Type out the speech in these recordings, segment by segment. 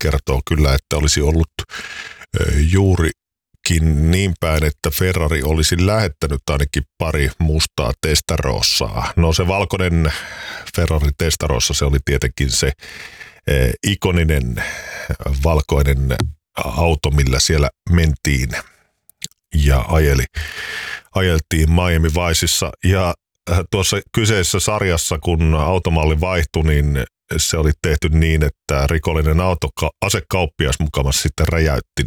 kertoo kyllä, että olisi ollut juurikin niin päin, että Ferrari olisi lähettänyt ainakin pari mustaa Testarosaa. No se valkoinen Ferrari Testarossa, se oli tietenkin se ikoninen valkoinen auto, millä siellä mentiin ja ajeltiin Miami Viceissa. Ja tuossa kyseisessä sarjassa, kun automalli vaihtui, niin se oli tehty niin, että rikollinen asekauppias mukamassa sitten räjäytti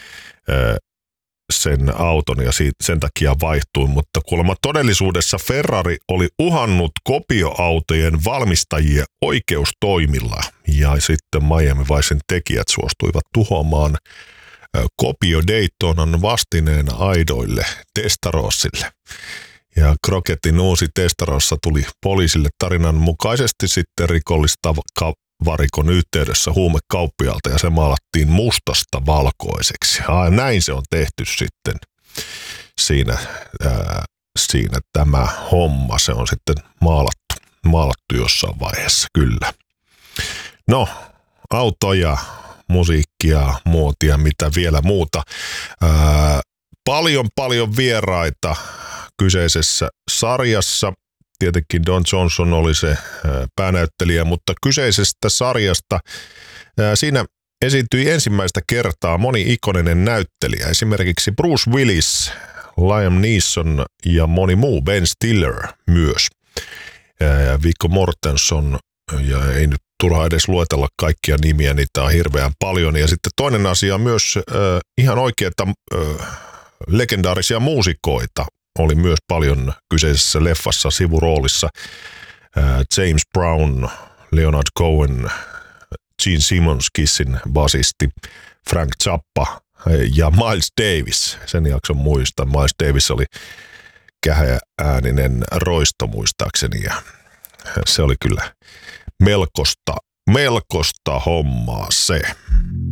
sen auton ja sen takia vaihtui. Mutta kuulemma todellisuudessa Ferrari oli uhannut kopioautojen valmistajia oikeustoimilla ja sitten Miami Vicen tekijät suostuivat tuhoamaan kopio Daytonan vastineen aidoille Testarossille. Ja Crocettin uusi Testarossa tuli poliisille tarinan mukaisesti sitten rikollistavarikon yhteydessä huumekauppialta ja se maalattiin mustasta valkoiseksi. Näin se on tehty sitten siinä tämä homma. Se on sitten maalattu jossain vaiheessa, kyllä. No, autoja, musiikkia, muotia, mitä vielä muuta. Paljon vieraita kyseisessä sarjassa. Tietenkin Don Johnson oli se päänäyttelijä, mutta kyseisestä sarjasta siinä esiintyi ensimmäistä kertaa moni ikoninen näyttelijä. Esimerkiksi Bruce Willis, Liam Neeson ja moni muu, Ben Stiller myös. Viggo Mortensen, ja ei nyt turha edes luetella kaikkia nimiä, niitä on hirveän paljon. Ja sitten toinen asia myös ihan oikeita legendaarisia muusikoita oli myös paljon kyseisessä leffassa sivuroolissa. James Brown, Leonard Cohen, Gene Simmons, Kissin basisti, Frank Zappa ja Miles Davis. Sen jakson muistan. Miles Davis oli käheääninen roisto muistaakseni ja se oli kyllä melkoista hommaa se.